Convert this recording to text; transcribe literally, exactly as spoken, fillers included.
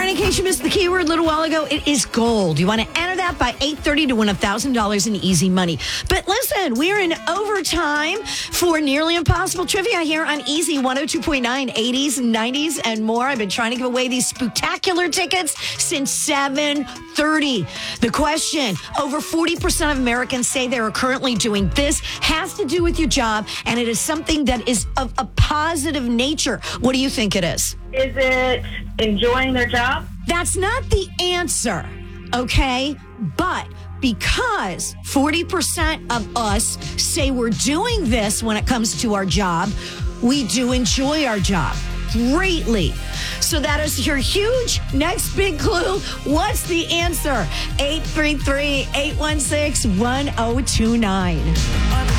in case you missed the keyword a little while ago, it is gold. You want to enter that by eight thirty to win one thousand dollars in easy money. But listen, we're in overtime for Nearly Impossible Trivia here on Easy one oh two point nine, eighties, nineties, and more. I've been trying to give away these spectacular tickets since seven thirty. The question, over forty percent of Americans say they are currently doing this, has to do with your job, and it is something that is of a positive nature. What do you think it is? Is it enjoying their job? That's not the answer, okay? But because forty percent of us say we're doing this when it comes to our job, we do enjoy our job greatly. So that is your huge next big clue. What's the answer? eight three three, eight one six, one oh two nine.